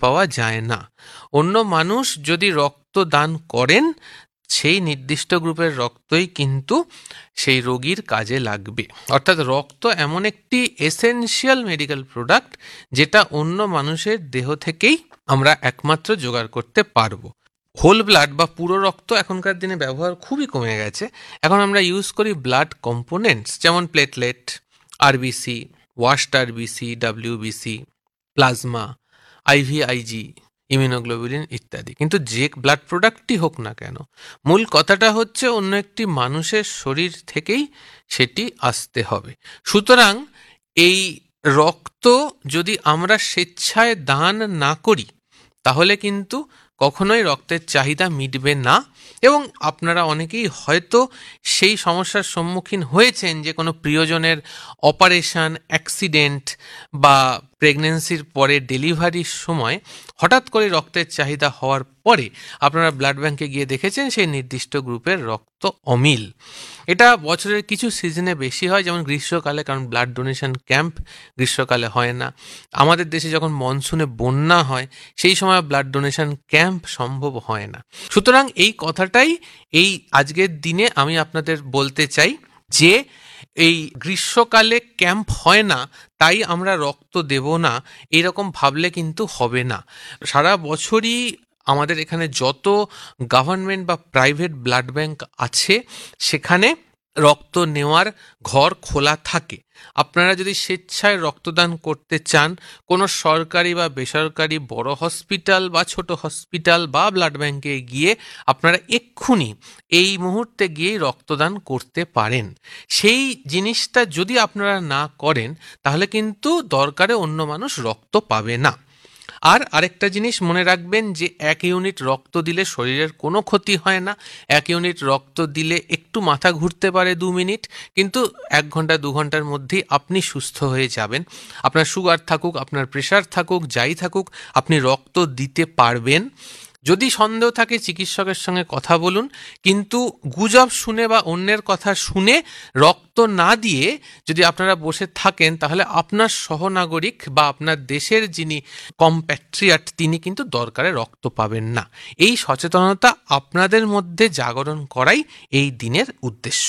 পাওয়া যায় না। অন্য মানুষ যদি রক্ত দান করেন, সেই নির্দিষ্ট গ্রুপের রক্তই কিন্তু সেই রোগীর কাজে লাগবে। অর্থাৎ রক্ত এমন একটি এসেনশিয়াল মেডিকেল প্রোডাক্ট যেটা অন্য মানুষের দেহ থেকেই আমরা একমাত্র জোগাড় করতে পারবো। হোল ব্লাড বা পুরো রক্ত এখনকার দিনে ব্যবহার খুবই কমে গেছে। এখন আমরা ইউজ করি ব্লাড কম্পোনেন্টস, যেমন platelet, RBC, washed RBC, WBC, plasma, IVIG, immunoglobulin ইত্যাদি। কিন্তু যে ব্লাড প্রোডাক্টই হোক না কেন, মূল কথাটা হচ্ছে অন্য একটি মানুষের শরীর থেকেই সেটি আসতে হবে। সুতরাং এই রক্ত যদি আমরা স্বেচ্ছায় দান না করি, তাহলে কিন্তু কখনোই রক্তের চাহিদা মিটবে না। এবং আপনারা অনেকেই হয়তো সেই সমস্যার সম্মুখীন হয়েছেন যে কোনো প্রিয়জনের অপারেশন, অ্যাক্সিডেন্ট বা প্রেগনেন্সির পরে ডেলিভারির সময় হঠাৎ করে রক্তের চাহিদা হওয়ার পরে আপনারা ব্লাড ব্যাংকে গিয়ে দেখেছেন সেই নির্দিষ্ট গ্রুপের রক্ত অমিল। এটা বছরের কিছু সিজনে বেশি হয়, যেমন গ্রীষ্মকালে, কারণ ব্লাড ডোনেশন ক্যাম্প গ্রীষ্মকালে হয় না। আমাদের দেশে যখন মনসুনে বন্যা হয়, সেই সময় ব্লাড ডোনেশন ক্যাম্প সম্ভব হয় না। সুতরাং এই কথাটাই এই আজকের দিনে আমি আপনাদের বলতে চাই যে এই গ্রীষ্মকালে ক্যাম্প হয় না তাই আমরা রক্ত দেব না, এরকম ভাবলে কিন্তু হবে না। সারা বছরই আমাদের এখানে যত গভর্নমেন্ট বা প্রাইভেট ব্লাড ব্যাংক আছে সেখানে রক্ত নেওয়ার ঘর খোলা থাকে। আপনারা যদি স্বেচ্ছায় রক্তদান করতে চান, কোনো সরকারি বা বেসরকারি বড় হসপিটাল বা ছোট হসপিটাল বা ব্লাড ব্যাংকে গিয়ে আপনারা এক্ষুনি এই মুহূর্তে গিয়ে রক্তদান করতে পারেন। সেই জিনিসটা যদি আপনারা না করেন, তাহলে কিন্তু দরকারে অন্য মানুষ রক্ত পাবে না। আর আরেকটা জিনিস মনে রাখবেন যে 1 ইউনিট রক্ত দিলে শরীরের কোনো ক্ষতি হয় না। 1 ইউনিট রক্ত দিলে একটু মাথা ঘুরতে পারে 2 মিনিট, কিন্তু 1 ঘন্টা 2 ঘন্টার মধ্যেই আপনি সুস্থ হয়ে যাবেন। আপনার সুগার থাকুক, আপনার প্রেশার থাকুক, যাই থাকুক, আপনি রক্ত দিতে পারবেন। যদি সন্দেহ থাকে চিকিৎসকের সঙ্গে কথা বলুন, কিন্তু গুজব শুনে বা অন্যের কথা শুনে রক্ত না দিয়ে যদি আপনারা বসে থাকেন, তাহলে আপনার সহনাগরিক বা আপনার দেশের যিনি কম্প্যাট্রিয়াট তিনি কিন্তু দরকারে রক্ত পাবেন না। এই সচেতনতা আপনাদের মধ্যে জাগরণ করাই এই দিনের উদ্দেশ্য।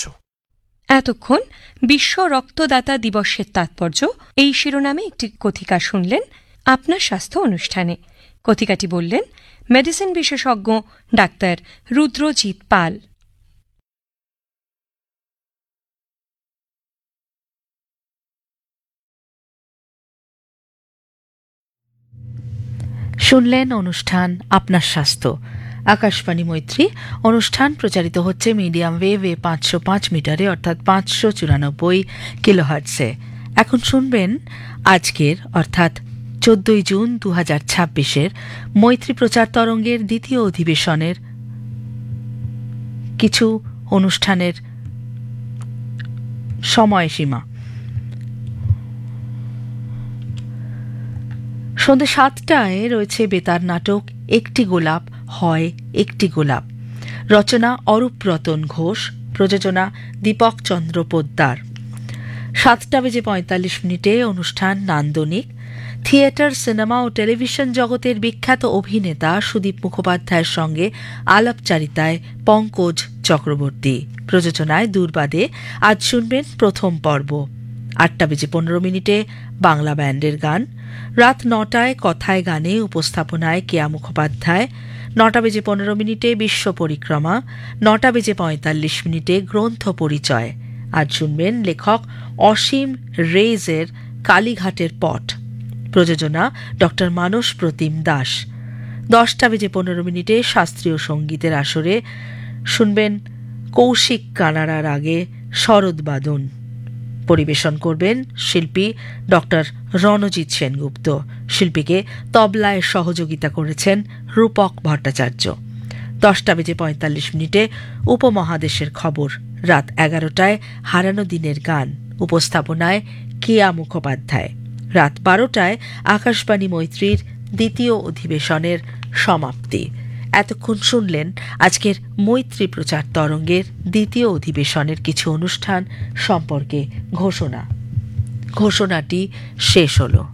এতক্ষণ বিশ্ব রক্তদাতা দিবসের তাৎপর্য এই শিরোনামে একটি কথিকা শুনলেন আপনার স্বাস্থ্য অনুষ্ঠানে। কথিকাটি বললেন মেডিসিন বিশেষজ্ঞ ডাক্তার রুদ্রজিৎ পাল। শুনলেন অনুষ্ঠান আপনার স্বাস্থ্য। আকাশবাণী মৈত্রী অনুষ্ঠান প্রচারিত হচ্ছে মিডিয়াম ওয়েভে 505 মিটারে, অর্থাৎ 594 কিলোহার্টসে। এখন শুনবেন আজকের অর্থাৎ 14 জুন 2026 মৈত্রী প্রচার তরঙ্গের দ্বিতীয় অধিবেশনের কিছু অনুষ্ঠানের সময়সীমা। সন্ধ্যে 7টায় রয়েছে বেতার নাটক একটি গোলাপ হয় একটি গোলাপ, রচনা অরূপ রতন ঘোষ, প্রযোজনা দীপক চন্দ্র পোদ্দার। 7:45 অনুষ্ঠান নান্দনিক। থিয়েটার, সিনেমা ও টেলিভিশন জগতের বিখ্যাত অভিনেতা সুদীপ মুখোপাধ্যায়ের সঙ্গে আলাপচারিতায় পঙ্কজ চক্রবর্তী, প্রযোজনায় দুর্বাদে আজ শুনবেন প্রথম পর্ব। 8:15 বাংলা ব্যান্ডের গান। রাত 9টায় কথায় গানে উপস্থাপনায় কেয়া মুখোপাধ্যায়। 9:15 বিশ্ব পরিক্রমা। 9:45 গ্রন্থ পরিচয়। আজ শুনবেন লেখক অসীম রেইজের কালীঘাটের পট, প্রযোজনা ডক্টর মানস প্রতিম দাস। 10:15 শাস্ত্রীয় সঙ্গীতের আসরে শুনবেন কৌশিক কানাড়ার আগে শরৎবাদন। পরিবেশন করবেন শিল্পী ডক্টর রণজিৎ সেনগুপ্ত। শিল্পীকে তবলায় সহযোগিতা করেছেন রূপক ভট্টাচার্য। 10:45 উপমহাদেশের খবর। রাত 11টায় হারানো দিনের গান, উপস্থাপনায় কেয়া মুখোপাধ্যায়। রাত 12টায় আকাশবাণী মৈত্রীর দ্বিতীয় অধিবেশনের সমাপ্তি। এতক্ষণ শুনলেন আজকের মৈত্রী প্রচার তরঙ্গের দ্বিতীয় অধিবেশনের কিছু অনুষ্ঠান সম্পর্কে ঘোষণাটি শেষ হলো।